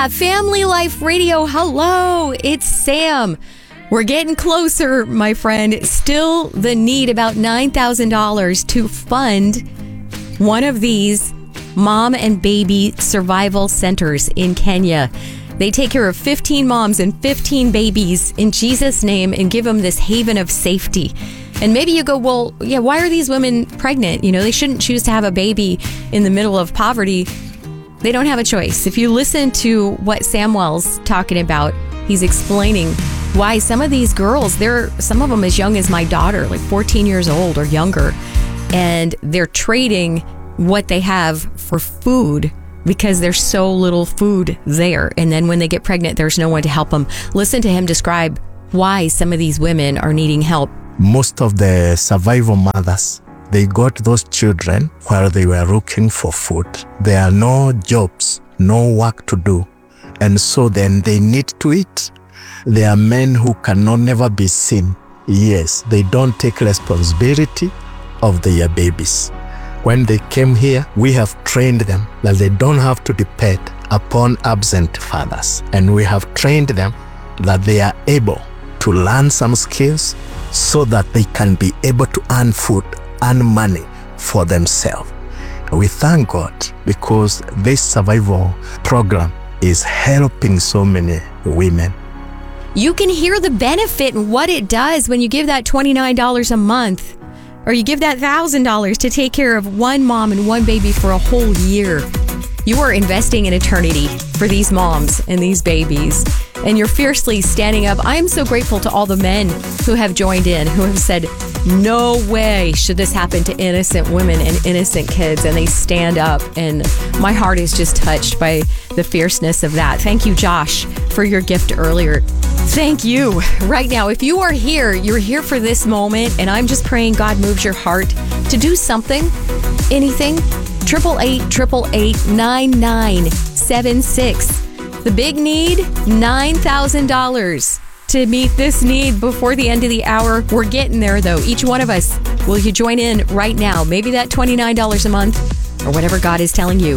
Yeah, Family Life Radio. Hello, it's Sam. We're getting closer, my friend. Still the need about $9,000 to fund one of these mom and baby survival centers in Kenya. They take care of 15 moms and 15 babies in Jesus' name and give them this haven of safety. And maybe you go, well, yeah, why are these women pregnant? You know, they shouldn't choose to have a baby in the middle of poverty. They don't have a choice. If you listen to what Samuel's talking about, he's explaining why some of these girls, some of them as young as my daughter, like 14 years old or younger, and they're trading what they have for food because there's so little food there. And then when they get pregnant, there's no one to help them. Listen to him describe why some of these women are needing help. Most of the survival mothers, they got those children while they were looking for food. There are no jobs, no work to do. And so then they need to eat. There are men who cannot never be seen. Yes, they don't take responsibility of their babies. When they came here, we have trained them that they don't have to depend upon absent fathers. And we have trained them that they are able to learn some skills so that they can be able to earn food, earn money for themselves. We thank God because this survival program is helping so many women. You can hear the benefit and what it does when you give that $29 a month, or you give that $1,000 to take care of one mom and one baby for a whole year. You are investing in eternity for these moms and these babies, and you're fiercely standing up. I am so grateful to all the men who have joined in, who have said, no way should this happen to innocent women and innocent kids, and they stand up, and my heart is just touched by the fierceness of that. Thank you, Josh, for your gift earlier. Thank you. Right now, if you are here, you're here for this moment, and I'm just praying God moves your heart to do something, anything. 888-888-9976. The big need, $9,000 to meet this need before the end of the hour. We're getting there, though. Each one of us, will you join in right now? Maybe that $29 a month or whatever God is telling you.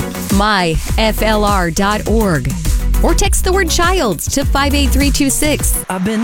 myflr.org. Or text the word child to 58326. I've been